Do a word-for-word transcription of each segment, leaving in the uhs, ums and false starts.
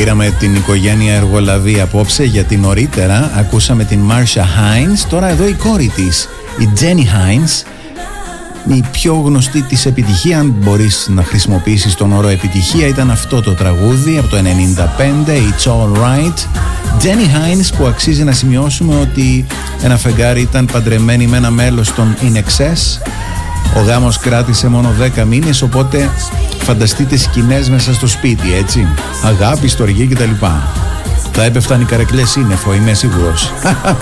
Πήραμε την οικογένεια Εργολαβή απόψε, γιατί νωρίτερα ακούσαμε την Marsha Hines. Τώρα εδώ η κόρη της, η Jenny Hines. Η πιο γνωστή της επιτυχία, αν μπορείς να χρησιμοποιήσεις τον όρο επιτυχία, ήταν αυτό το τραγούδι από το ενενήντα πέντε, It's Alright. Jenny Hines, που αξίζει να σημειώσουμε ότι ένα φεγγάρι ήταν παντρεμένοι με ένα μέλος των In Excess. Ο γάμος κράτησε μόνο δέκα μήνες, οπότε φανταστείτε σκηνές μέσα στο σπίτι, έτσι. Αγάπη, στοργή κτλ. Θα έπεφταν οι καρεκλές σύννεφο, είμαι σίγουρος.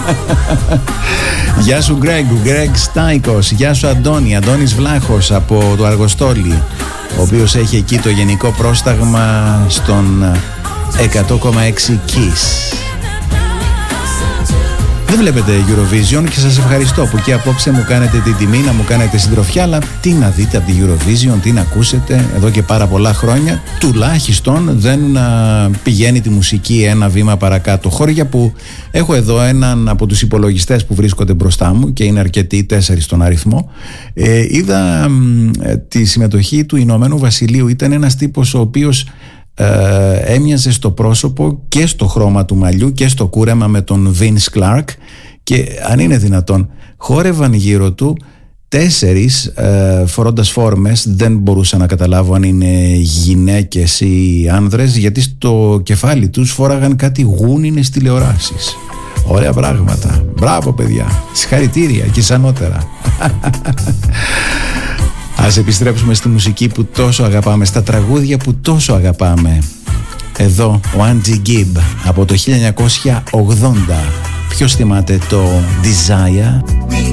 Γεια σου Γκρέγκ, Γκρέγκ Στάικος. Γεια σου Αντώνη, Αντώνης Βλάχος από το Αργοστόλι, ο οποίος έχει εκεί το γενικό πρόσταγμα στον εκατό κόμμα έξι Kiss. Δεν βλέπετε Eurovision και σας ευχαριστώ που και απόψε μου κάνετε την τιμή να μου κάνετε συντροφιά, αλλά τι να δείτε από τη Eurovision, τι να ακούσετε εδώ και πάρα πολλά χρόνια, τουλάχιστον δεν α, πηγαίνει τη μουσική ένα βήμα παρακάτω. Χώρια που έχω εδώ έναν από τους υπολογιστές που βρίσκονται μπροστά μου και είναι αρκετοί, τέσσερις στον αριθμό. Ε, είδα ε, τη συμμετοχή του Ηνωμένου Βασιλείου. Ήταν ένας τύπος ο οποίος Ε, έμοιαζε στο πρόσωπο και στο χρώμα του μαλλιού και στο κούρεμα με τον Vince Clark, και αν είναι δυνατόν χόρευαν γύρω του τέσσερις ε, φορώντας φόρμες. Δεν μπορούσα να καταλάβω αν είναι γυναίκες ή άνδρες, γιατί στο κεφάλι τους φόραγαν κάτι γούνινες τηλεοράσεις. Ωραία πράγματα. Μπράβο παιδιά, συγχαρητήρια και σανότερα. Ας επιστρέψουμε στη μουσική που τόσο αγαπάμε, στα τραγούδια που τόσο αγαπάμε. Εδώ ο Angie Gibb από το χίλια εννιακόσια ογδόντα. Ποιος θυμάται το Desire?